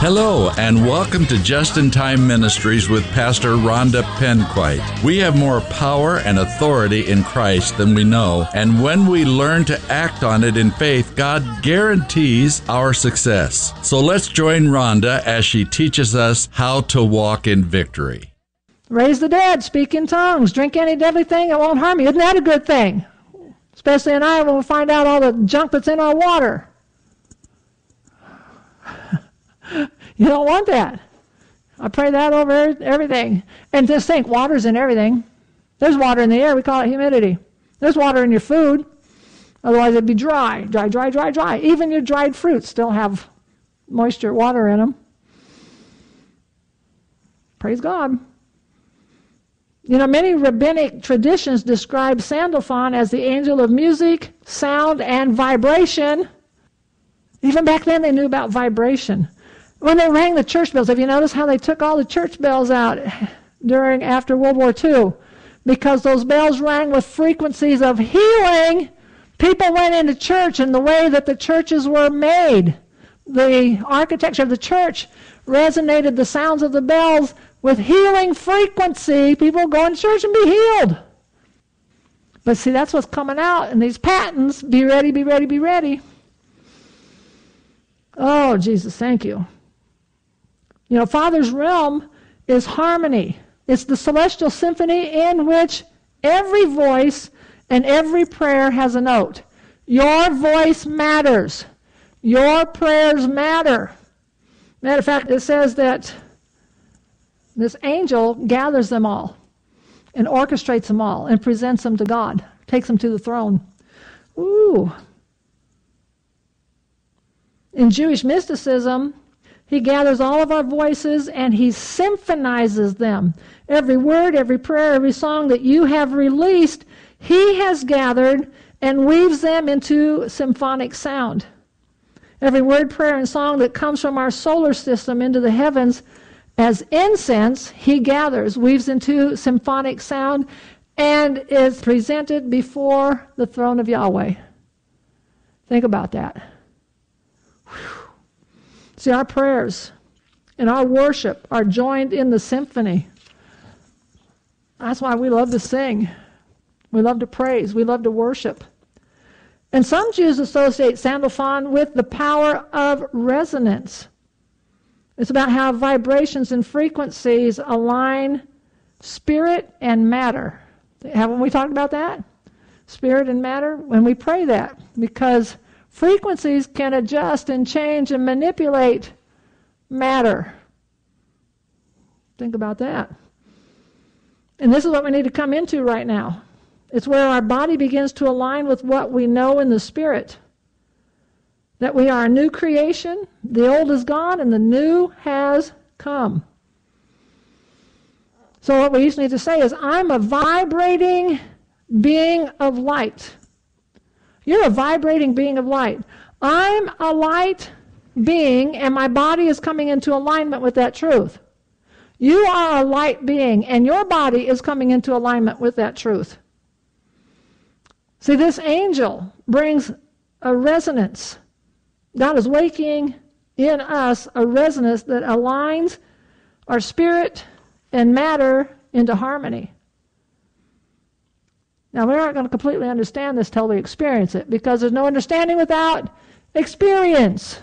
Hello, and welcome to Just in Time Ministries with Pastor Rhonda Penquite. We have more power and authority in Christ than we know, and when we learn to act on it in faith, God guarantees our success. So let's join Rhonda as she teaches us how to walk in victory. Raise the dead, speak in tongues, drink any deadly thing, it won't harm you. Isn't that a good thing? Especially in Iowa when we find out all the junk that's in our water. You don't want that. I pray that over everything. And just think, water's in everything. There's water in the air. We call it humidity. There's water in your food. Otherwise, it'd be dry. Dry, dry, dry, dry. Even your dried fruits still have moisture, water in them. Praise God. You know, many rabbinic traditions describe Sandalphon as the angel of music, sound, and vibration. Even back then, they knew about vibration. When they rang the church bells, have you noticed how they took all the church bells out after World War II? Because those bells rang with frequencies of healing. People went into church, and the way that the churches were made, the architecture of the church resonated the sounds of the bells with healing frequency. People go into church and be healed. But see, that's what's coming out in these patents. Be ready, be ready, be ready. Oh, Jesus, thank you. You know, Father's realm is harmony. It's the celestial symphony in which every voice and every prayer has a note. Your voice matters. Your prayers matter. Matter of fact, it says that this angel gathers them all and orchestrates them all and presents them to God, takes them to the throne. Ooh. In Jewish mysticism, he gathers all of our voices and he symphonizes them. Every word, every prayer, every song that you have released, he has gathered and weaves them into symphonic sound. Every word, prayer, and song that comes from our solar system into the heavens as incense, he gathers, weaves into symphonic sound, and is presented before the throne of Yahweh. Think about that. See, our prayers and our worship are joined in the symphony. That's why we love to sing. We love to praise. We love to worship. And some Jews associate Sandalphon with the power of resonance. It's about how vibrations and frequencies align spirit and matter. Haven't we talked about that? Spirit and matter? When we pray that, because frequencies can adjust and change and manipulate matter. Think about that. And this is what we need to come into right now. It's where our body begins to align with what we know in the spirit. That we are a new creation, the old is gone, and the new has come. So what we used to need to say is, I'm a vibrating being of light. You're a vibrating being of light. I'm a light being, and my body is coming into alignment with that truth. You are a light being, and your body is coming into alignment with that truth. See, this angel brings a resonance. God is waking in us a resonance that aligns our spirit and matter into harmony. Now, we aren't going to completely understand this till we experience it, because there's no understanding without experience.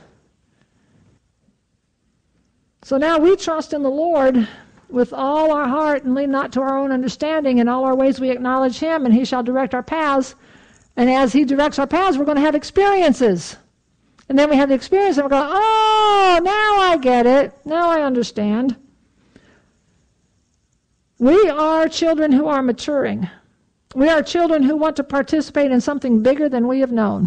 So now we trust in the Lord with all our heart and lean not to our own understanding. In all our ways we acknowledge him, and he shall direct our paths. And as he directs our paths, we're going to have experiences. And then we have the experience, and we're going, oh, now I get it. Now I understand. We are children who are maturing. We are children who want to participate in something bigger than we have known.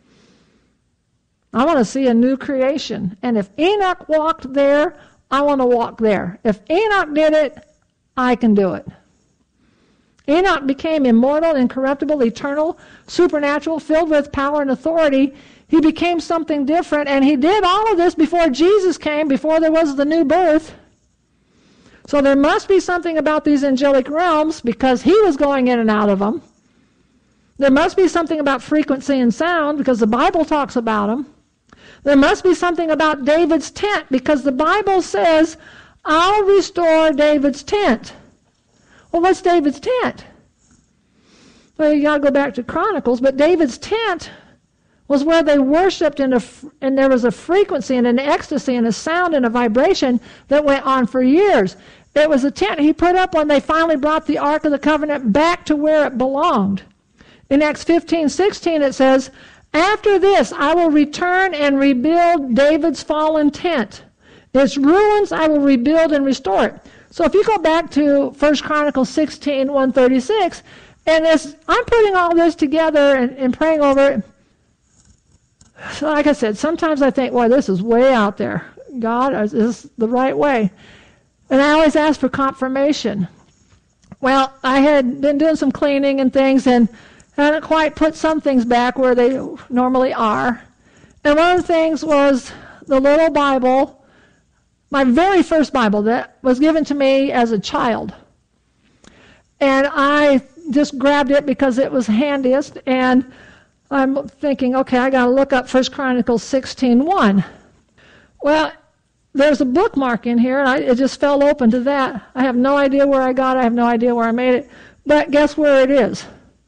I want to see a new creation. And if Enoch walked there, I want to walk there. If Enoch did it, I can do it. Enoch became immortal, incorruptible, eternal, supernatural, filled with power and authority. He became something different, and he did all of this before Jesus came, before there was the new birth. So there must be something about these angelic realms, because he was going in and out of them. There must be something about frequency and sound, because the Bible talks about them. There must be something about David's tent, because the Bible says, I'll restore David's tent. Well, what's David's tent? Well, you got to go back to Chronicles, but David's tent was where they worshipped, and there was a frequency and an ecstasy and a sound and a vibration that went on for years. It was a tent he put up when they finally brought the Ark of the Covenant back to where it belonged. In Acts 15:16 it says, after this I will return and rebuild David's fallen tent. Its ruins I will rebuild and restore it. So if you go back to 1 Chronicles 16, 136, and I'm putting all this together and praying over it. So like I said, sometimes I think, boy, this is way out there. God, is this the right way? And I always ask for confirmation. Well, I had been doing some cleaning and things and hadn't quite put some things back where they normally are. And one of the things was the little Bible, my very first Bible that was given to me as a child. And I just grabbed it because it was handiest, and I'm thinking, okay, I got to look up 1 Chronicles 16:1. Well, there's a bookmark in here, and it just fell open to that. I have no idea where I got it. I have no idea where I made it. But guess where it is?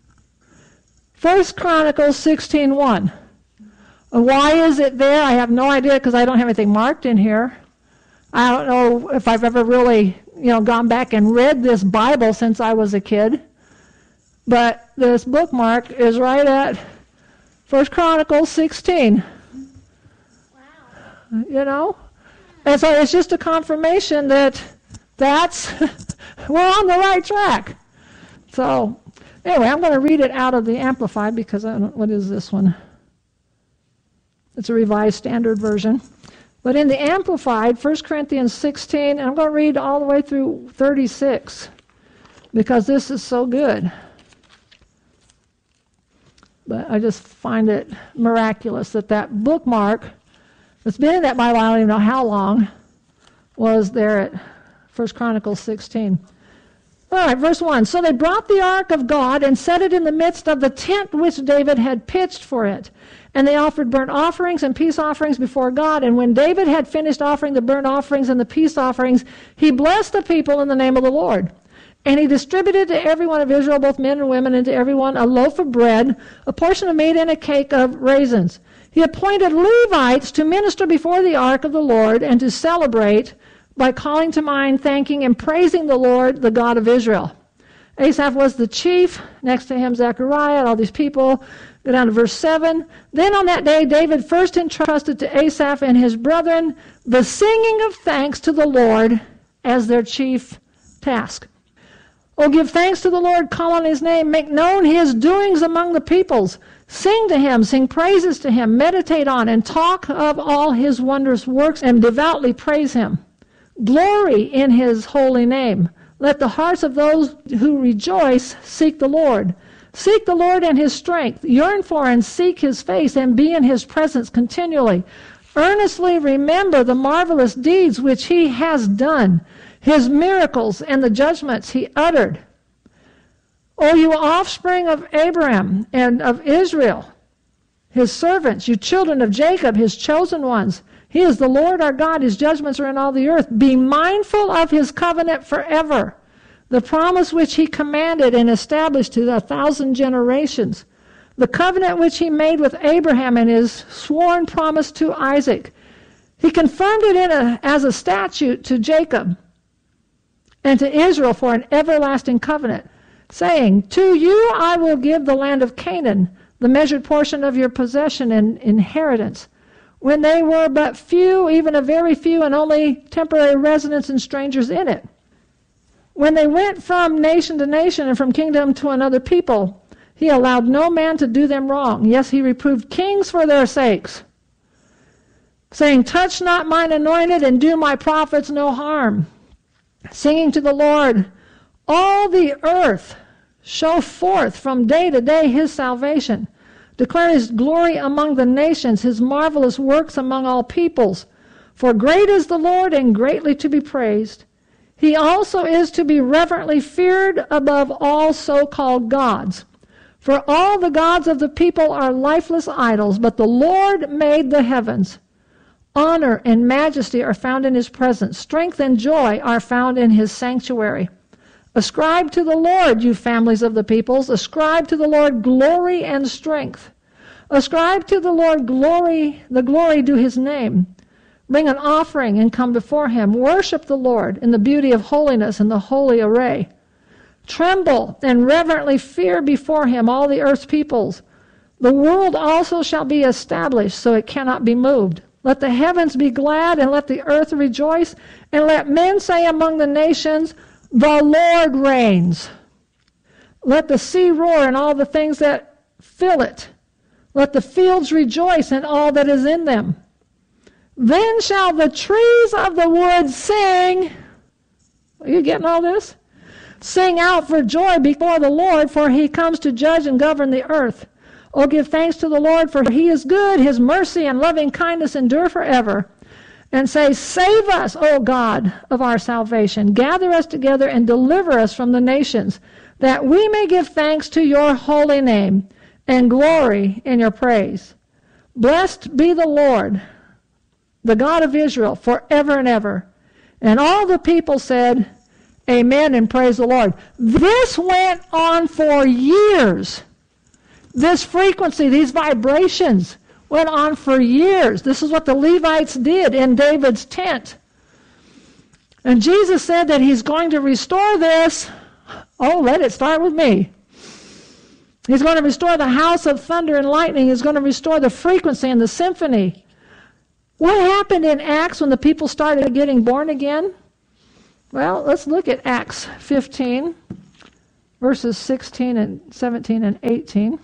1 Chronicles 16:1. Why is it there? I have no idea, because I don't have anything marked in here. I don't know if I've ever really, gone back and read this Bible since I was a kid. But this bookmark is right at 1 Chronicles 16. Wow. And so it's just a confirmation that we're on the right track. So anyway, I'm going to read it out of the Amplified, because what is this one? It's a Revised Standard Version. But in the Amplified, 1 Corinthians 16, and I'm going to read all the way through 36, because this is so good. But I just find it miraculous that bookmark that's been in that Bible, I don't even know how long, was there at 1 Chronicles 16. All right, verse 1. So they brought the ark of God and set it in the midst of the tent which David had pitched for it. And they offered burnt offerings and peace offerings before God. And when David had finished offering the burnt offerings and the peace offerings, he blessed the people in the name of the Lord. And he distributed to every one of Israel, both men and women, and to everyone a loaf of bread, a portion of meat, and a cake of raisins. He appointed Levites to minister before the ark of the Lord and to celebrate by calling to mind, thanking, and praising the Lord, the God of Israel. Asaph was the chief, next to him Zechariah, and all these people. Go down to verse 7. Then on that day David first entrusted to Asaph and his brethren the singing of thanks to the Lord as their chief task. Oh, give thanks to the Lord, call on his name, make known his doings among the peoples. Sing to him, sing praises to him, meditate on and talk of all his wondrous works, and devoutly praise him. Glory in his holy name. Let the hearts of those who rejoice seek the Lord. Seek the Lord and his strength. Yearn for and seek his face, and be in his presence continually. Earnestly remember the marvelous deeds which he has done, his miracles and the judgments he uttered. O you offspring of Abraham and of Israel, his servants, you children of Jacob, his chosen ones. He is the Lord our God. His judgments are in all the earth. Be mindful of his covenant forever, the promise which he commanded and established to 1,000 generations, the covenant which he made with Abraham and his sworn promise to Isaac. He confirmed it as a statute to Jacob and to Israel for an everlasting covenant, saying, to you I will give the land of Canaan, the measured portion of your possession and inheritance. When they were but few, even a very few, and only temporary residents and strangers in it. When they went from nation to nation and from kingdom to another people, he allowed no man to do them wrong. Yes, he reproved kings for their sakes, saying, touch not mine anointed, and do my prophets no harm. Singing to the Lord, all the earth show forth from day to day his salvation. Declare his glory among the nations, his marvelous works among all peoples. For great is the Lord, and greatly to be praised. He also is to be reverently feared above all so-called gods. For all the gods of the people are lifeless idols, but the Lord made the heavens. Honor and majesty are found in his presence. Strength and joy are found in his sanctuary. Ascribe to the Lord, you families of the peoples. Ascribe to the Lord glory and strength. Ascribe to the Lord glory, the glory due his name. Bring an offering and come before him. Worship the Lord in the beauty of holiness and the holy array. Tremble and reverently fear before him, all the earth's peoples. The world also shall be established, so it cannot be moved. Let the heavens be glad, and let the earth rejoice, and let men say among the nations, the Lord reigns. Let the sea roar and all the things that fill it. Let the fields rejoice and all that is in them. Then shall the trees of the wood sing. Are you getting all this? Sing out for joy before the Lord, for he comes to judge and govern the earth. Oh, give thanks to the Lord, for he is good. His mercy and loving kindness endure forever. And say, save us, O God of our salvation. Gather us together and deliver us from the nations, that we may give thanks to your holy name and glory in your praise. Blessed be the Lord, the God of Israel, forever and ever. And all the people said, amen, and praise the Lord. This went on for years. This frequency, these vibrations, went on for years. This is what the Levites did in David's tent. And Jesus said that he's going to restore this. Oh, let it start with me. He's going to restore the house of thunder and lightning. He's going to restore the frequency and the symphony. What happened in Acts when the people started getting born again? Well, let's look at Acts 15, verses 16 and 17 and 18.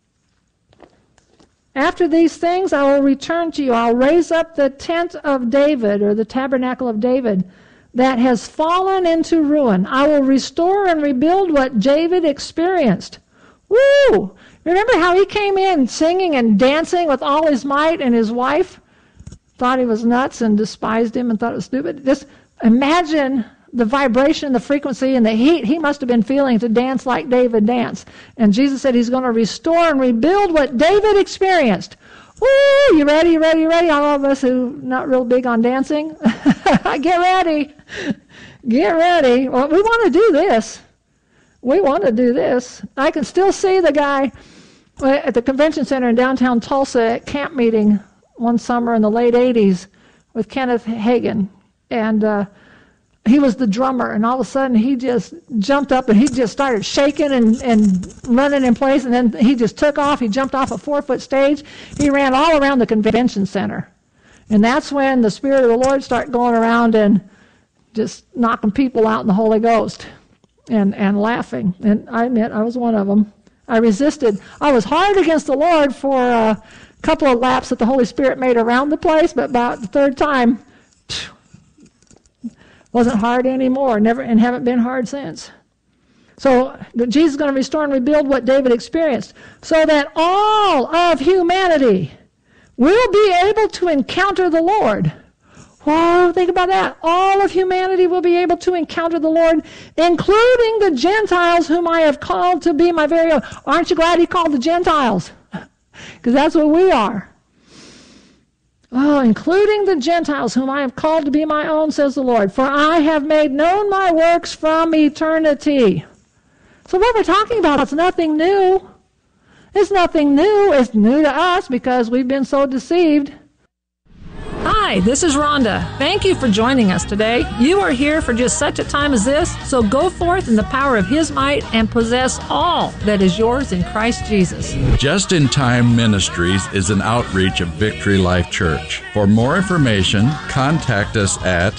After these things, I will return to you. I'll raise up the tent of David, or the tabernacle of David, that has fallen into ruin. I will restore and rebuild what David experienced. Woo! Remember how he came in singing and dancing with all his might, and his wife thought he was nuts and despised him and thought it was stupid? Just imagine the vibration, the frequency, and the heat he must have been feeling to dance like David danced. And Jesus said he's going to restore and rebuild what David experienced. Woo! You ready, you ready, you ready? All of us who not real big on dancing, get ready. Get ready. Well, we want to do this. We want to do this. I can still see the guy at the convention center in downtown Tulsa at camp meeting one summer in the late 80s with Kenneth Hagin. And he was the drummer, and all of a sudden he just jumped up and he just started shaking and running in place, and then he just took off. He jumped off a 4-foot stage. He ran all around the convention center. And that's when the Spirit of the Lord started going around and just knocking people out in the Holy Ghost and laughing. And I admit, I was one of them. I resisted. I was hard against the Lord for a couple of laps that the Holy Spirit made around the place, but about the third time, wasn't hard anymore, never, and haven't been hard since. So Jesus is going to restore and rebuild what David experienced, so that all of humanity will be able to encounter the Lord. Whoa, think about that. All of humanity will be able to encounter the Lord, including the Gentiles whom I have called to be my very own. Aren't you glad he called the Gentiles? Because that's what we are. Oh, including the Gentiles whom I have called to be my own, says the Lord. For I have made known my works from eternity. So what we're talking about, it's nothing new. It's nothing new. It's new to us because we've been so deceived. Hi, this is Rhonda. Thank you for joining us today. You are here for just such a time as this, so go forth in the power of His might and possess all that is yours in Christ Jesus. Just in Time Ministries is an outreach of Victory Life Church. For more information, contact us at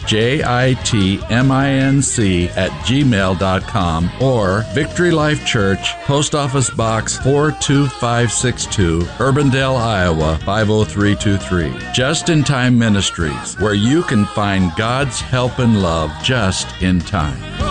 jitminc@gmail.com or Victory Life Church, Post Office Box 42562, Urbandale, Iowa 50323. Just in Time Ministries, where you can find God's help and love just in time.